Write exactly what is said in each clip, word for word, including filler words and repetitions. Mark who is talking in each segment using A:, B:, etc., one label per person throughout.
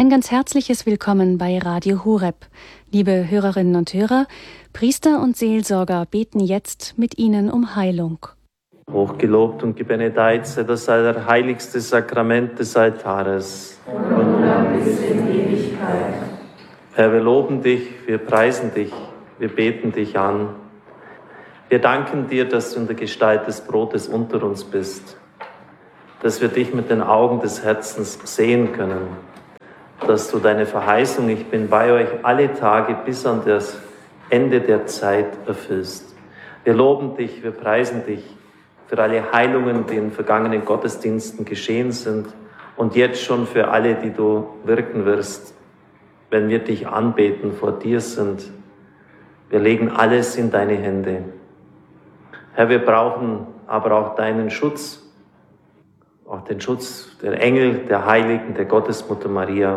A: Ein ganz herzliches Willkommen bei Radio Horeb. Liebe Hörerinnen und Hörer, Priester und Seelsorger beten jetzt mit Ihnen um Heilung.
B: Hochgelobt und gebenedeit sei das allerheiligste Sakrament des Altares.
C: Und dann bis in Ewigkeit.
B: Herr, wir loben dich, wir preisen dich, wir beten dich an. Wir danken dir, dass du in der Gestalt des Brotes unter uns bist, dass wir dich mit den Augen des Herzens sehen können, dass du deine Verheißung, ich bin bei euch alle Tage bis an das Ende der Zeit erfüllst. Wir loben dich, wir preisen dich für alle Heilungen, die in vergangenen Gottesdiensten geschehen sind und jetzt schon für alle, die du wirken wirst, wenn wir dich anbeten, vor dir sind. Wir legen alles in deine Hände. Herr, wir brauchen aber auch deinen Schutz, auch den Schutz der Engel, der Heiligen, der Gottesmutter Maria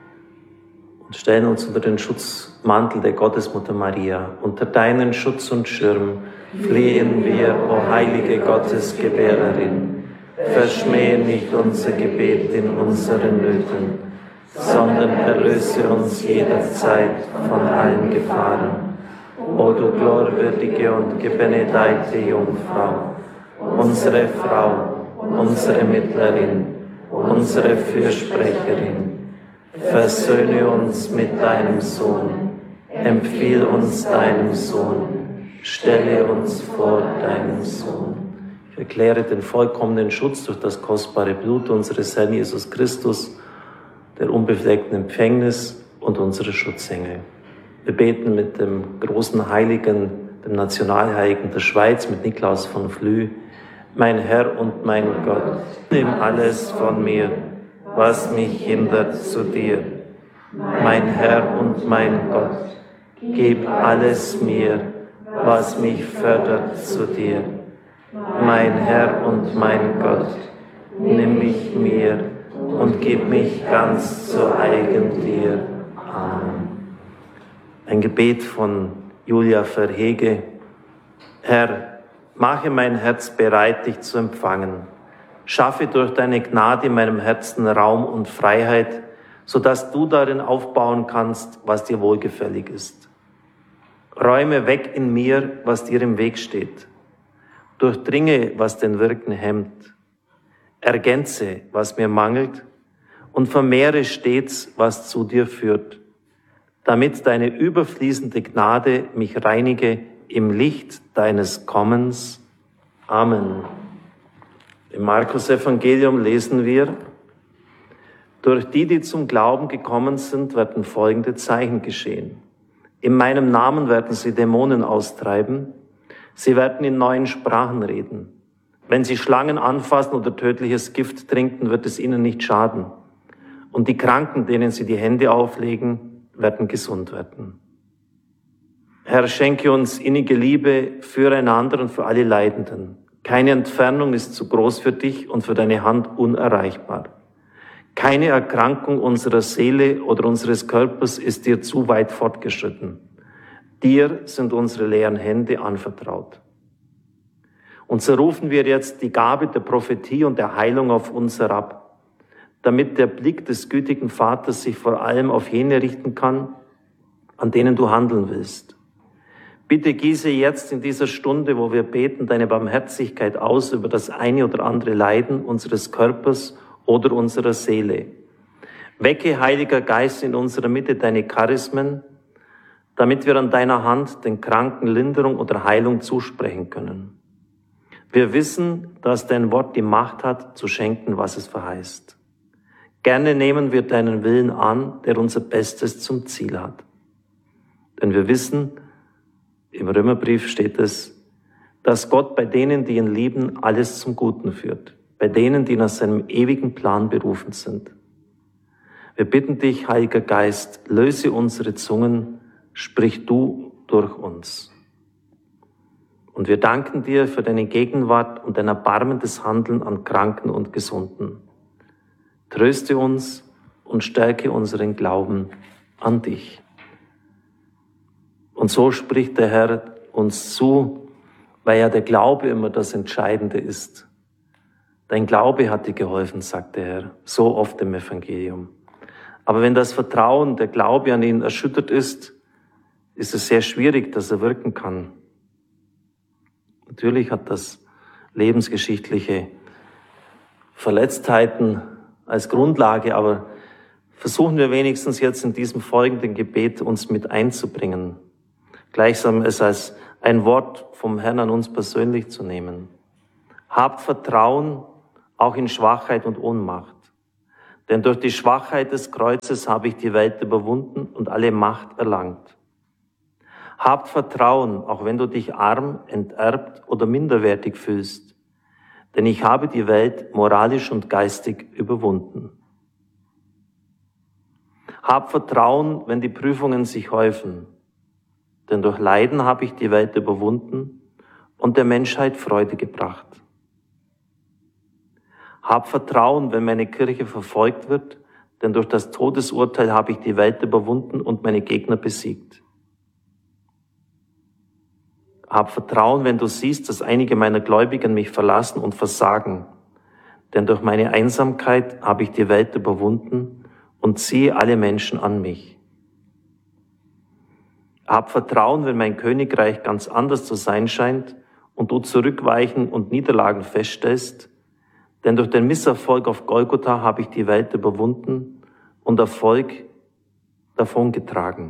B: und stellen uns unter den Schutzmantel der Gottesmutter Maria. Unter deinen Schutz und Schirm flehen wir, o heilige Gottesgebärerin. Verschmähe nicht unser Gebet in unseren Nöten, sondern erlöse uns jederzeit von allen Gefahren. O du glorwürdige und gebenedeite Jungfrau, unsere Frau, unsere Mittlerin, unsere Fürsprecherin, versöhne uns mit deinem Sohn, empfiehl uns deinem Sohn, stelle uns vor deinem Sohn. Ich erkläre den vollkommenen Schutz durch das kostbare Blut unseres Herrn Jesus Christus, der unbefleckten Empfängnis und unsere Schutzengel. Wir beten mit dem großen Heiligen, dem Nationalheiligen der Schweiz, mit Niklaus von Flüe. Mein Herr und mein Gott, nimm alles von mir, was mich hindert zu dir. Mein Herr und mein Gott, gib alles mir, was mich fördert zu dir. Mein Herr und mein Gott, nimm mich mir und gib mich ganz zu eigen dir. Amen. Ein Gebet von Julia Verhege. Herr, mache mein Herz bereit, dich zu empfangen. Schaffe durch deine Gnade in meinem Herzen Raum und Freiheit, sodass du darin aufbauen kannst, was dir wohlgefällig ist. Räume weg in mir, was dir im Weg steht. Durchdringe, was den Wirken hemmt. Ergänze, was mir mangelt, und vermehre stets, was zu dir führt, damit deine überfließende Gnade mich reinige im Licht deines Kommens. Amen. Im Markus-Evangelium lesen wir: Durch die, die zum Glauben gekommen sind, werden folgende Zeichen geschehen. In meinem Namen werden sie Dämonen austreiben. Sie werden in neuen Sprachen reden. Wenn sie Schlangen anfassen oder tödliches Gift trinken, wird es ihnen nicht schaden. Und die Kranken, denen sie die Hände auflegen, werden gesund werden. Herr, schenke uns innige Liebe füreinander und für alle Leidenden. Keine Entfernung ist zu groß für dich und für deine Hand unerreichbar. Keine Erkrankung unserer Seele oder unseres Körpers ist dir zu weit fortgeschritten. Dir sind unsere leeren Hände anvertraut. Und so rufen wir jetzt die Gabe der Prophetie und der Heilung auf uns herab, damit der Blick des gütigen Vaters sich vor allem auf jene richten kann, an denen du handeln willst. Bitte gieße jetzt in dieser Stunde, wo wir beten, deine Barmherzigkeit aus über das eine oder andere Leiden unseres Körpers oder unserer Seele. Wecke, Heiliger Geist, in unserer Mitte deine Charismen, damit wir an deiner Hand den Kranken Linderung oder Heilung zusprechen können. Wir wissen, dass dein Wort die Macht hat, zu schenken, was es verheißt. Gerne nehmen wir deinen Willen an, der unser Bestes zum Ziel hat. Denn wir wissen, im Römerbrief steht es, dass Gott bei denen, die ihn lieben, alles zum Guten führt, bei denen, die nach seinem ewigen Plan berufen sind. Wir bitten dich, Heiliger Geist, löse unsere Zungen, sprich du durch uns. Und wir danken dir für deine Gegenwart und dein erbarmendes Handeln an Kranken und Gesunden. Tröste uns und stärke unseren Glauben an dich. Und so spricht der Herr uns zu, weil ja der Glaube immer das Entscheidende ist. Dein Glaube hat dir geholfen, sagt der Herr, so oft im Evangelium. Aber wenn das Vertrauen, der Glaube an ihn erschüttert ist, ist es sehr schwierig, dass er wirken kann. Natürlich hat das lebensgeschichtliche Verletztheiten als Grundlage, aber versuchen wir wenigstens jetzt in diesem folgenden Gebet uns mit einzubringen, gleichsam es als ein Wort vom Herrn an uns persönlich zu nehmen. Habt Vertrauen auch in Schwachheit und Ohnmacht, denn durch die Schwachheit des Kreuzes habe ich die Welt überwunden und alle Macht erlangt. Habt Vertrauen, auch wenn du dich arm, enterbt oder minderwertig fühlst, denn ich habe die Welt moralisch und geistig überwunden. Hab Vertrauen, wenn die Prüfungen sich häufen, denn durch Leiden habe ich die Welt überwunden und der Menschheit Freude gebracht. Hab Vertrauen, wenn meine Kirche verfolgt wird, denn durch das Todesurteil habe ich die Welt überwunden und meine Gegner besiegt. Hab Vertrauen, wenn du siehst, dass einige meiner Gläubigen mich verlassen und versagen, denn durch meine Einsamkeit habe ich die Welt überwunden und ziehe alle Menschen an mich. Hab Vertrauen, wenn mein Königreich ganz anders zu sein scheint und du Zurückweichen und Niederlagen feststellst, denn durch den Misserfolg auf Golgotha habe ich die Welt überwunden und Erfolg davongetragen.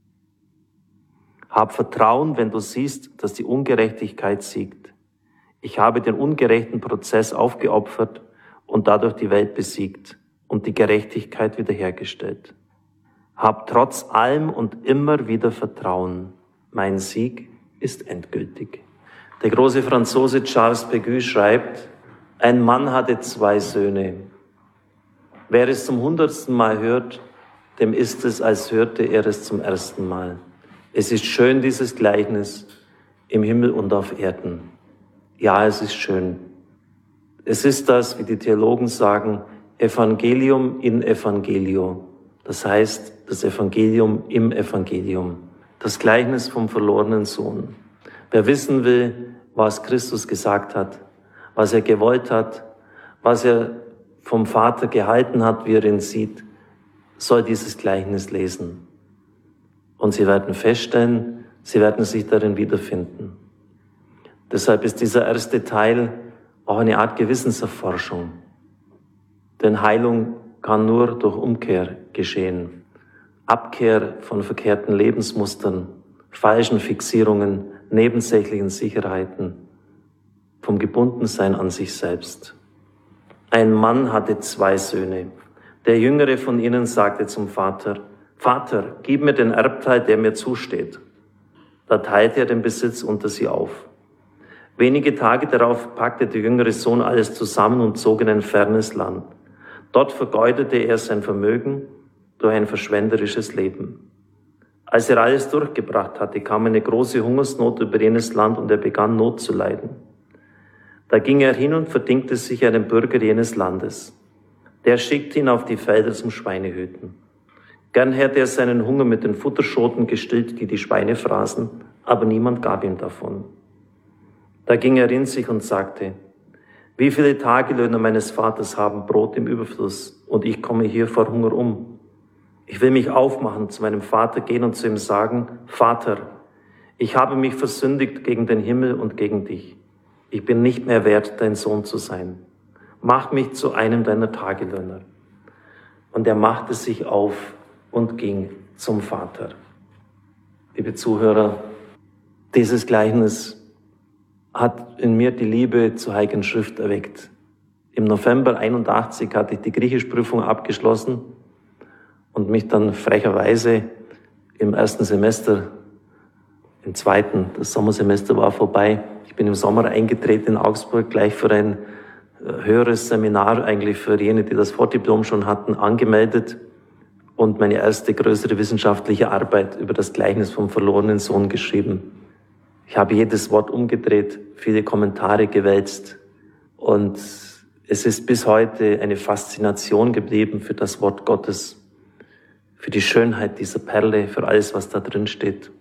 B: Hab Vertrauen, wenn du siehst, dass die Ungerechtigkeit siegt. Ich habe den ungerechten Prozess aufgeopfert und dadurch die Welt besiegt und die Gerechtigkeit wiederhergestellt. Hab trotz allem und immer wieder Vertrauen. Mein Sieg ist endgültig. Der große Franzose Charles Péguy schreibt, ein Mann hatte zwei Söhne. Wer es zum hundertsten Mal hört, dem ist es, als hörte er es zum ersten Mal. Es ist schön, dieses Gleichnis im Himmel und auf Erden. Ja, es ist schön. Es ist das, wie die Theologen sagen, Evangelium in Evangelio. Das heißt, das Evangelium im Evangelium. Das Gleichnis vom verlorenen Sohn. Wer wissen will, was Christus gesagt hat, was er gewollt hat, was er vom Vater gehalten hat, wie er ihn sieht, soll dieses Gleichnis lesen. Und sie werden feststellen, sie werden sich darin wiederfinden. Deshalb ist dieser erste Teil auch eine Art Gewissenserforschung. Denn Heilung kann nur durch Umkehr geschehen. Abkehr von verkehrten Lebensmustern, falschen Fixierungen, nebensächlichen Sicherheiten, vom Gebundensein an sich selbst. Ein Mann hatte zwei Söhne. Der jüngere von ihnen sagte zum Vater, Vater, gib mir den Erbteil, der mir zusteht. Da teilte er den Besitz unter sie auf. Wenige Tage darauf packte der jüngere Sohn alles zusammen und zog in ein fernes Land. Dort vergeudete er sein Vermögen durch ein verschwenderisches Leben. Als er alles durchgebracht hatte, kam eine große Hungersnot über jenes Land und er begann Not zu leiden. Da ging er hin und verdingte sich einem Bürger jenes Landes. Der schickte ihn auf die Felder zum Schweinehüten. Gern hätte er seinen Hunger mit den Futterschoten gestillt, die die Schweine fraßen, aber niemand gab ihm davon. Da ging er in sich und sagte, wie viele Tagelöhner meines Vaters haben Brot im Überfluss und ich komme hier vor Hunger um. Ich will mich aufmachen, zu meinem Vater gehen und zu ihm sagen, Vater, ich habe mich versündigt gegen den Himmel und gegen dich. Ich bin nicht mehr wert, dein Sohn zu sein. Mach mich zu einem deiner Tagelöhner. Und er machte sich auf und ging zum Vater. Liebe Zuhörer, dieses Gleichnis hat in mir die Liebe zur Heiligen Schrift erweckt. Im November einundachtzig hatte ich die Griechischprüfung abgeschlossen und mich dann frecherweise im ersten Semester, im zweiten, das Sommersemester war vorbei, ich bin im Sommer eingetreten in Augsburg, gleich für ein höheres Seminar, eigentlich für jene, die das Vordiplom schon hatten, angemeldet und meine erste größere wissenschaftliche Arbeit über das Gleichnis vom verlorenen Sohn geschrieben. Ich habe jedes Wort umgedreht, viele Kommentare gewälzt und es ist bis heute eine Faszination geblieben für das Wort Gottes, für die Schönheit dieser Perle, für alles, was da drin steht.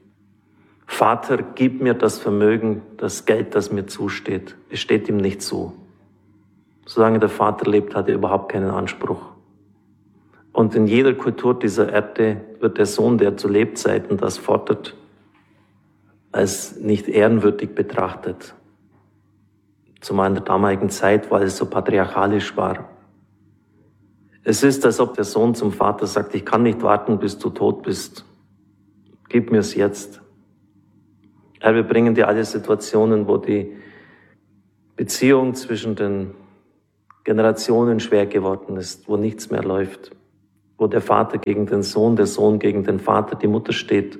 B: Vater, gib mir das Vermögen, das Geld, das mir zusteht. Es steht ihm nicht zu. Solange der Vater lebt, hat er überhaupt keinen Anspruch. Und in jeder Kultur dieser Erde wird der Sohn, der zu Lebzeiten das fordert, als nicht ehrenwürdig betrachtet. Zumal in der damaligen Zeit, weil es so patriarchalisch war. Es ist, als ob der Sohn zum Vater sagt, ich kann nicht warten, bis du tot bist. Gib mir's jetzt. Herr, wir bringen dir alle Situationen, wo die Beziehung zwischen den Generationen schwer geworden ist, wo nichts mehr läuft, wo der Vater gegen den Sohn, der Sohn gegen den Vater, die Mutter steht.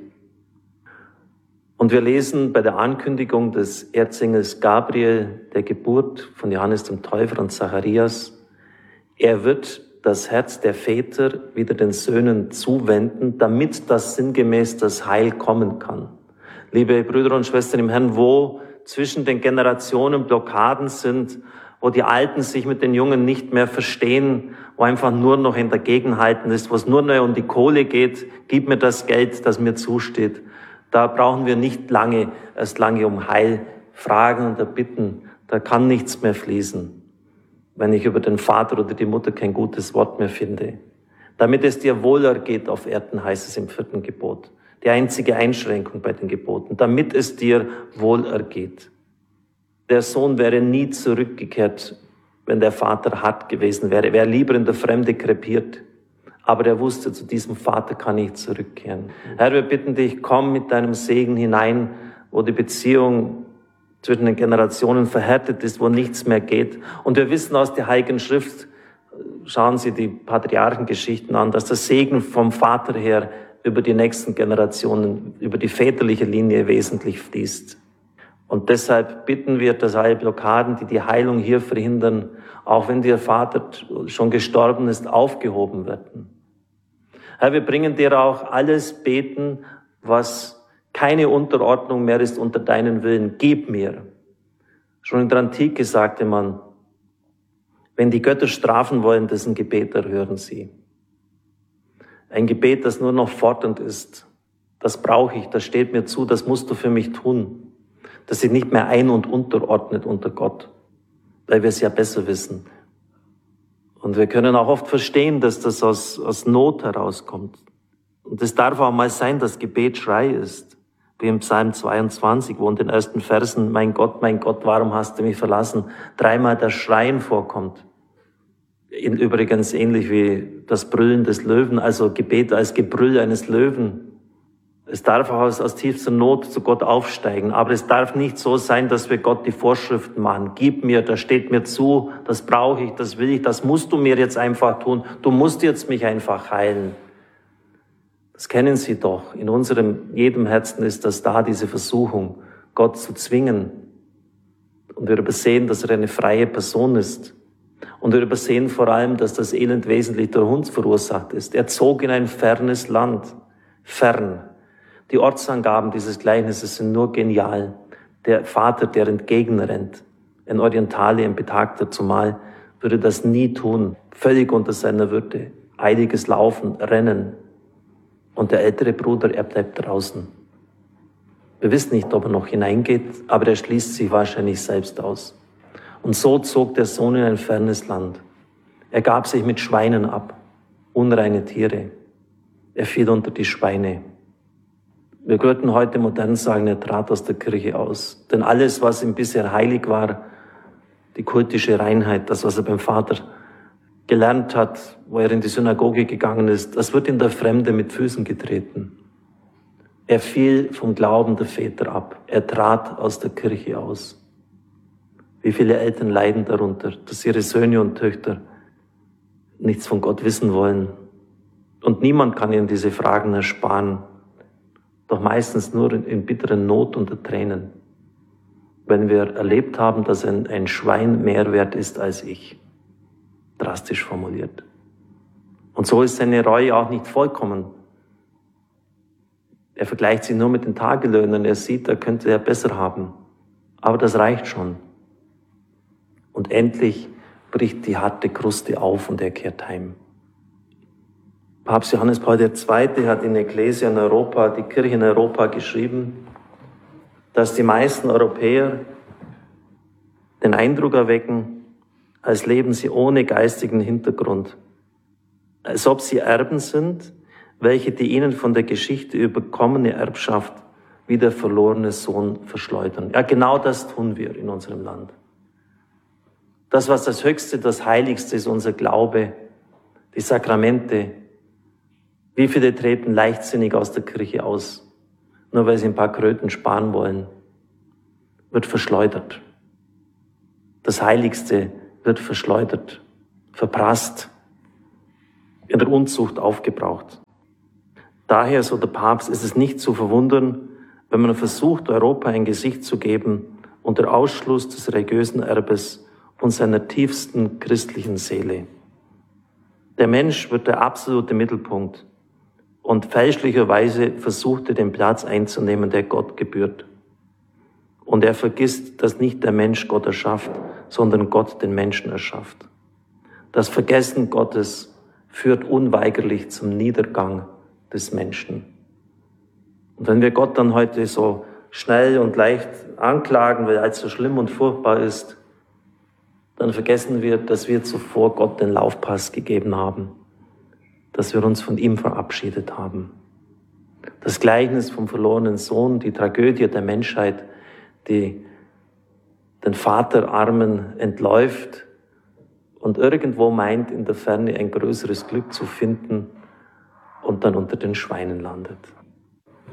B: Und wir lesen bei der Ankündigung des Erzengels Gabriel, der Geburt von Johannes dem Täufer und Zacharias, er wird das Herz der Väter wieder den Söhnen zuwenden, damit das sinngemäß das Heil kommen kann. Liebe Brüder und Schwestern im Herrn, wo zwischen den Generationen Blockaden sind, wo die Alten sich mit den Jungen nicht mehr verstehen, wo einfach nur noch in Dagegenhalten ist, wo es nur noch um die Kohle geht, gib mir das Geld, das mir zusteht. Da brauchen wir nicht lange, erst lange um Heil fragen und erbitten. Da kann nichts mehr fließen, wenn ich über den Vater oder die Mutter kein gutes Wort mehr finde. Damit es dir wohlergeht auf Erden, heißt es im vierten Gebot. Die einzige Einschränkung bei den Geboten. Damit es dir wohlergeht. Der Sohn wäre nie zurückgekehrt, wenn der Vater hart gewesen wäre. Er wäre lieber in der Fremde krepiert. Aber er wusste, zu diesem Vater kann ich zurückkehren. Herr, wir bitten dich, komm mit deinem Segen hinein, wo die Beziehung zwischen den Generationen verhärtet ist, wo nichts mehr geht. Und wir wissen aus der Heiligen Schrift, schauen Sie die Patriarchengeschichten an, dass der Segen vom Vater her über die nächsten Generationen, über die väterliche Linie wesentlich fließt. Und deshalb bitten wir, dass alle Blockaden, die die Heilung hier verhindern, auch wenn der Vater schon gestorben ist, aufgehoben werden. Herr, wir bringen dir auch alles beten, was keine Unterordnung mehr ist unter deinen Willen. Gib mir. Schon in der Antike sagte man, wenn die Götter strafen wollen, dessen Gebet erhören sie. Ein Gebet, das nur noch fordernd ist, das brauche ich, das steht mir zu, das musst du für mich tun. Das sich nicht mehr ein- und unterordnet unter Gott, weil wir es ja besser wissen. Und wir können auch oft verstehen, dass das aus, aus Not herauskommt. Und es darf auch mal sein, dass Gebet Schrei ist. Wie im Psalm zweiundzwanzig, wo in den ersten Versen, mein Gott, mein Gott, warum hast du mich verlassen, dreimal das Schreien vorkommt. Übrigens ähnlich wie das Brüllen des Löwen, also Gebet als Gebrüll eines Löwen. Es darf auch aus, aus tiefster Not zu Gott aufsteigen, aber es darf nicht so sein, dass wir Gott die Vorschriften machen. Gib mir, das steht mir zu, das brauche ich, das will ich, das musst du mir jetzt einfach tun. Du musst jetzt mich einfach heilen. Das kennen Sie doch. In unserem, jedem Herzen ist das da, diese Versuchung, Gott zu zwingen. Und wir übersehen, dass er eine freie Person ist. Und wir übersehen vor allem, dass das Elend wesentlich durch uns verursacht ist. Er zog in ein fernes Land. Fern. Die Ortsangaben dieses Gleichnisses sind nur genial. Der Vater, der entgegenrennt, ein Orientale, ein Betagter zumal, würde das nie tun. Völlig unter seiner Würde. Eiliges Laufen, Rennen. Und der ältere Bruder, er bleibt draußen. Wir wissen nicht, ob er noch hineingeht, aber er schließt sich wahrscheinlich selbst aus. Und so zog der Sohn in ein fernes Land. Er gab sich mit Schweinen ab, unreine Tiere. Er fiel unter die Schweine. Wir würden heute modern sagen, er trat aus der Kirche aus. Denn alles, was ihm bisher heilig war, die kultische Reinheit, das, was er beim Vater gelernt hat, wo er in die Synagoge gegangen ist, das wird in der Fremde mit Füßen getreten. Er fiel vom Glauben der Väter ab. Er trat aus der Kirche aus. Wie viele Eltern leiden darunter, dass ihre Söhne und Töchter nichts von Gott wissen wollen. Und niemand kann ihnen diese Fragen ersparen. Doch meistens nur in, in bitteren Not unter Tränen. Wenn wir erlebt haben, dass ein, ein Schwein mehr wert ist als ich. Drastisch formuliert. Und so ist seine Reue auch nicht vollkommen. Er vergleicht sich nur mit den Tagelöhnern. Er sieht, er könnte er besser haben. Aber das reicht schon. Und endlich bricht die harte Kruste auf und er kehrt heim. Papst Johannes Paul der Zweite hat in Ecclesia in Europa, die Kirche in Europa geschrieben, dass die meisten Europäer den Eindruck erwecken, als leben sie ohne geistigen Hintergrund. als ob sie Erben sind, welche die ihnen von der Geschichte überkommene Erbschaft wie der verlorene Sohn verschleudern. Ja, genau das tun wir in unserem Land. Das, was das Höchste, das Heiligste ist, unser Glaube, die Sakramente. Wie viele treten leichtsinnig aus der Kirche aus, nur weil sie ein paar Kröten sparen wollen, wird verschleudert. Das Heiligste wird verschleudert, verprasst, in der Unzucht aufgebraucht. Daher, so der Papst, ist es nicht zu verwundern, wenn man versucht, Europa ein Gesicht zu geben unter Ausschluss des religiösen Erbes und seiner tiefsten christlichen Seele. Der Mensch wird der absolute Mittelpunkt und fälschlicherweise versucht er, den Platz einzunehmen, der Gott gebührt. Und er vergisst, dass nicht der Mensch Gott erschafft, sondern Gott den Menschen erschafft. Das Vergessen Gottes führt unweigerlich zum Niedergang des Menschen. Und wenn wir Gott dann heute so schnell und leicht anklagen, weil er als so schlimm und furchtbar ist, dann vergessen wir, dass wir zuvor Gott den Laufpass gegeben haben, dass wir uns von ihm verabschiedet haben. Das Gleichnis vom verlorenen Sohn, die Tragödie der Menschheit, die den Vaterarmen entläuft und irgendwo meint, in der Ferne ein größeres Glück zu finden und dann unter den Schweinen landet.